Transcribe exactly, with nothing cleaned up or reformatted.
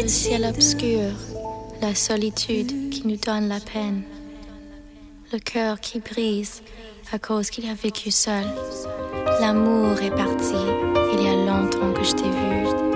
ciel obscur, la solitude qui nous donne la peine, le cœur qui brise à cause qu'il a vécu seul. L'amour est parti, il y a longtemps que je t'ai vu.